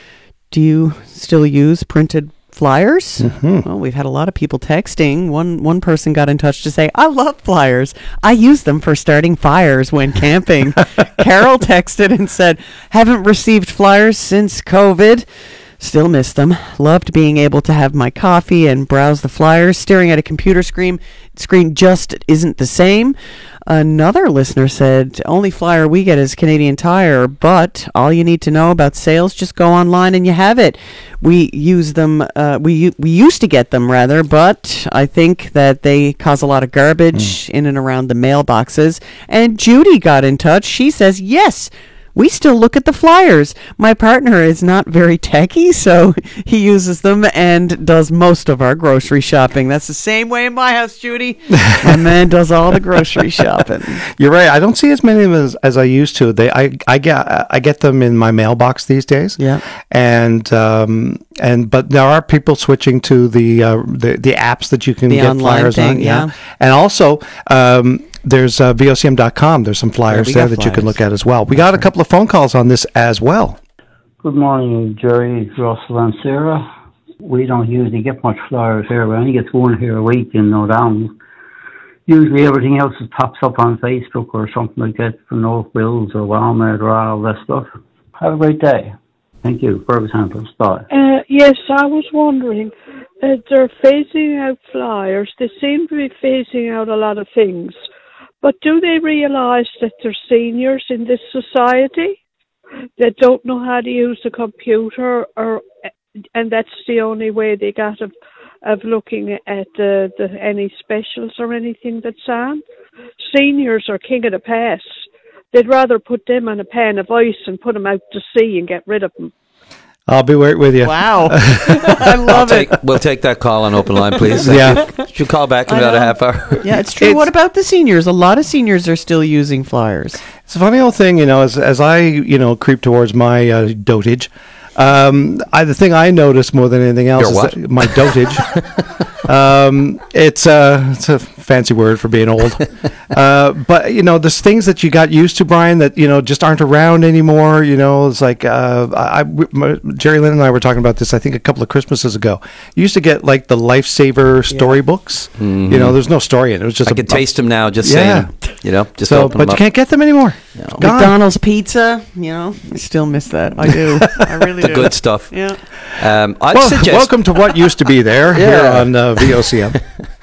Do you still use printed flyers? Mm-hmm. Well, we've had a lot of people texting. One one person got in touch to say, I love flyers. I use them for starting fires when camping. Carol texted and said, haven't received flyers since COVID. Still miss them. Loved being able to have my coffee and browse the flyers. Staring at a computer screen screen just isn't the same. Another listener said, only flyer we get is Canadian Tire, but all you need to know about sales, just go online and you have it. We use them, uh, we we used to get them rather, but I think that they cause a lot of garbage mm. in and around the mailboxes. And Judy got in touch. She says, yes, we still look at the flyers. My partner is not very techy, so he uses them and does most of our grocery shopping. That's the same way in my house, Judy. My man does all the grocery shopping. You're right. I don't see as many of them as, as I used to. They, I, I get, I get them in my mailbox these days. Yeah. And um, and but there are people switching to the uh, the, the apps that you can the get flyers thing, on. Yeah. yeah. And also. Um, There's uh, V O C M dot com. There's some flyers there, there that flyers. you can look at as well. We got a couple of phone calls on this as well. Good morning, Jerry, Russell, and Sarah. We don't usually get much flyers here. We only get one here a week in No Down. Usually everything else is pops up on Facebook or something like that from North Bills or Walmart or all that stuff. Have a great day. Thank you. Fergus Hampton. Bye. Uh, yes, I was wondering, uh, they're phasing out flyers. They seem to be phasing out a lot of things. But do they realise that they're seniors in this society that don't know how to use a computer, or and that's the only way they got of of looking at uh, the any specials or anything that's on? Seniors are king of the past. They'd rather put them on a pan of ice and put them out to sea and get rid of them. I'll be right with you. Wow. I love take, it. We'll take that call on Open Line, please. Yeah. She'll call back in about a half hour. Yeah, it's true. It's, what about the seniors? A lot of seniors are still using flyers. It's a funny old thing, you know, as, as I, you know, creep towards my uh, dotage, um, I, the thing I notice more than anything else Your is that my dotage. um, it's, uh, it's a fancy word for being old. uh, but, you know, there's things that you got used to, Brian, that, you know, just aren't around anymore. You know, it's like uh, I, my, Jerry Lynn and I were talking about this, I think, a couple of Christmases ago. You used to get, like, the Lifesaver storybooks. Yeah. Mm-hmm. You know, there's no story in it. It was just I a, can taste them now just yeah. saying You know, just so, open but them you up. can't get them anymore. No. McDonald's pizza, you know, I still miss that. I do. I really the do. The good stuff. Yeah. Um, I'd well, suggest. Welcome to what used to be there Yeah. here on uh, V O C M.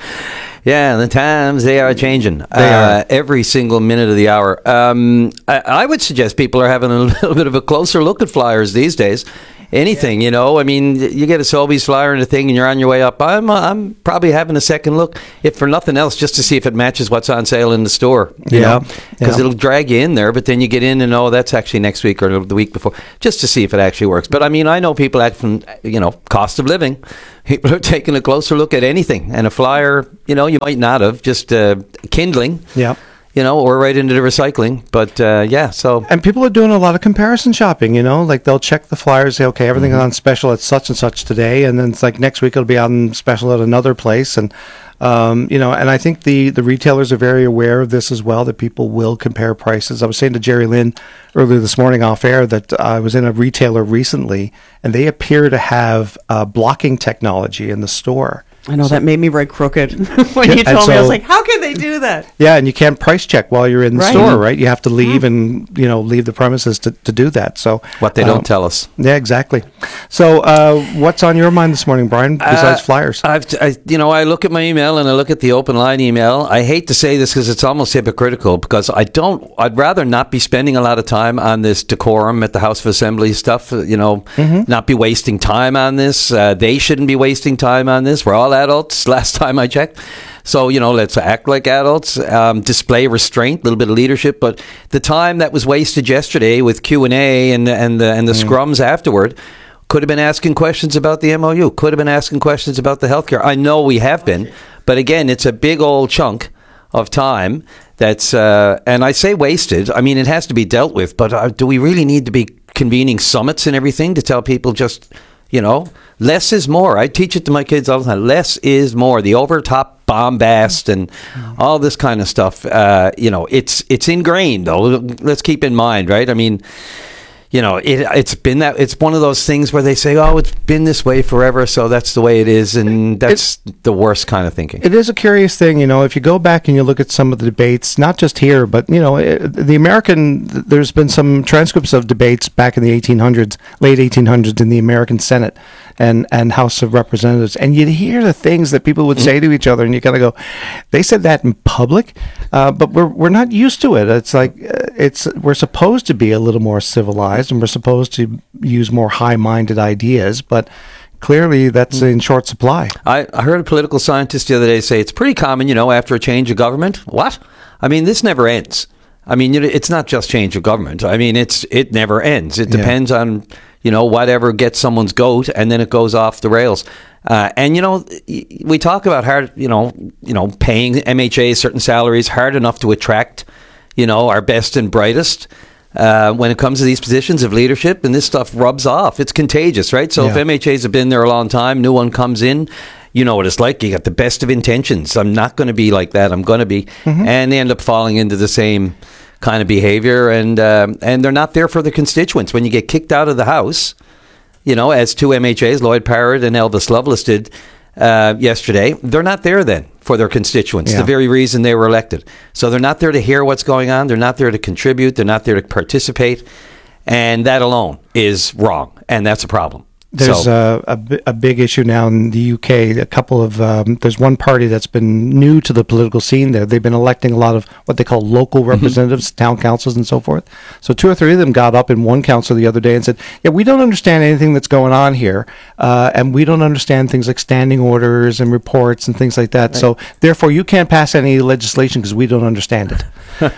Yeah, the times, they are changing. They uh, are. Every single minute of the hour. Um, I, I would suggest people are having a little bit of a closer look at flyers these days. Anything, you know. I mean, you get a Sobeys flyer and a thing, and you're on your way up. I'm, uh, I'm probably having a second look, if for nothing else, just to see if it matches what's on sale in the store. You Yeah, because yeah. it'll drag you in there, but then you get in and oh, that's actually next week or the week before, just to see if it actually works. But I mean, I know people act from, you know, cost of living. People are taking a closer look at anything, and a flyer, you know, you might not have just uh, kindling. Yeah. You know, or right into the recycling. But, uh, yeah, so... And people are doing a lot of comparison shopping, you know? Like, they'll check the flyers, say, okay, everything's Mm-hmm. on special at such and such today, and then it's like next week it'll be on special at another place. And, um, you know, and I think the, the retailers are very aware of this as well, that people will compare prices. I was saying to Jerry Lynn earlier this morning off air that I was in a retailer recently, and they appear to have uh, blocking technology in the store. I know, that made me right crooked. When Yeah, you and told me, I was so- like, how can they do that? Yeah, and you can't price check while you're in the Right. store, right? You have to leave and, you know, leave the premises to, to do that. So What they um, don't tell us. Yeah, exactly. So uh, what's on your mind this morning, Brian, besides Uh, flyers? I've, I, you know, I look at my email and I look at the open line email. I hate to say this because it's almost hypocritical, because I don't. I'd rather not be spending a lot of time on this decorum at the House of Assembly stuff. You know, Mhm. not be wasting time on this. Uh, they shouldn't be wasting time on this. We're all adults. Last time I checked. So, you know, let's act like adults, um, display restraint, a little bit of leadership. But the time that was wasted yesterday with Q and A and and the, and the scrums afterward could have been asking questions about the M O U, could have been asking questions about the healthcare. I know we have been, but again, it's a big old chunk of time that's, uh, and I say wasted. I mean, it has to be dealt with, but uh, do we really need to be convening summits and everything to tell people just, you know, less is more? I teach it to my kids all the time. Less is more. The over-top bombast and all this kind of stuff. Uh, you know, it's it's ingrained, though. Let's keep in mind, right? I mean, you know, it, it's been that. It's one of those things where they say, "Oh, it's been this way forever, so that's the way it is," and that's the worst kind of thinking. It is a curious thing, you know, if you go back and you look at some of the debates, not just here, but, you know, it, the American, there's been some transcripts of debates back in the eighteen hundreds, late eighteen hundreds in the American Senate and, and House of Representatives. And you'd hear the things that people would say to each other, and you kind of go, they said that in public, uh, but we're, we're not used to it. It's like, uh, it's, we're supposed to be a little more civilized, and we're supposed to use more high-minded ideas, but clearly that's in short supply. I, I heard a political scientist the other day say it's pretty common, you know, after a change of government. What? I mean, this never ends. I mean, you know, it's not just change of government. I mean, it's it never ends. It Yeah. depends on, you know, whatever gets someone's goat, and then it goes off the rails. Uh, and you know, y- we talk about hard, you know, you know, paying M H A certain salaries hard enough to attract, you know, our best and brightest. Uh, when it comes to these positions of leadership, and this stuff rubs off. It's contagious, right? So if Yeah. M H As have been there a long time, new one comes in, you know what it's like. You got the best of intentions. I'm not going to be like that. I'm going to be. Mhm. And they end up falling into the same kind of behavior, and um, and they're not there for the constituents. When you get kicked out of the House, you know, as two M H As, Lloyd Parrott and Elvis Lovelace did uh, yesterday, they're not there then for their constituents, Yeah. the very reason they were elected. So they're not there to hear what's going on. They're not there to contribute. They're not there to participate. And that alone is wrong. And that's a problem. There's So- a, a, bi- a big issue now in the U K. A couple of um, there's one party that's been new to the political scene there. They've been electing a lot of what they call local representatives, town councils, and so forth. So two or three of them got up in one council the other day and said, "Yeah, we don't understand anything that's going on here, uh, and we don't understand things like standing orders and reports and things like that. So therefore, you can't pass any legislation because we don't understand it."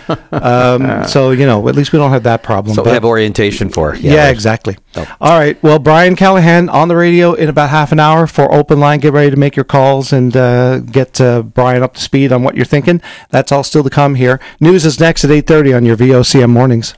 um, so you know, at least we don't have that problem. So we But- have orientation for. yeah, right. exactly. Oh. All right. Well, Brian Callahan on the radio in about half an hour for Open Line. Get ready to make your calls and uh, get uh, Brian up to speed on what you're thinking. That's all still to come here. News is next at eight thirty on your V O C M mornings.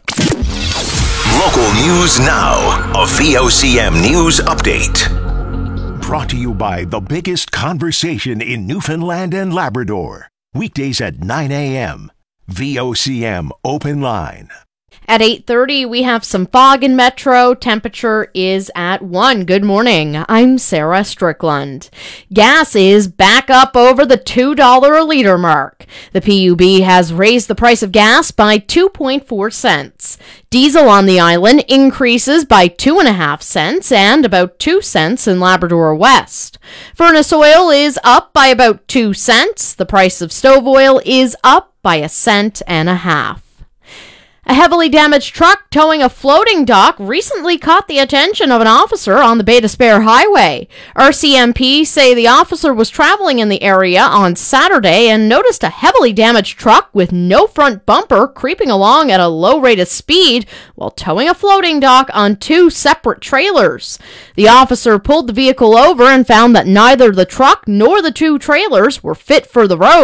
Local news now. A V O C M news update. Brought to you by the biggest conversation in Newfoundland and Labrador. Weekdays at nine a.m. V O C M Open Line. At eight thirty, we have some fog in Metro. Temperature is at one. Good morning. I'm Sarah Strickland. Gas is back up over the two dollars a liter mark. The P U B has raised the price of gas by two point four cents. Diesel on the island increases by two point five cents and about two cents in Labrador West. Furnace oil is up by about two cents. The price of stove oil is up by a cent and a half. A heavily damaged truck towing a floating dock recently caught the attention of an officer on the Bay d'Espoir Highway. R C M P say the officer was traveling in the area on Saturday and noticed a heavily damaged truck with no front bumper creeping along at a low rate of speed while towing a floating dock on two separate trailers. The officer pulled the vehicle over and found that neither the truck nor the two trailers were fit for the road.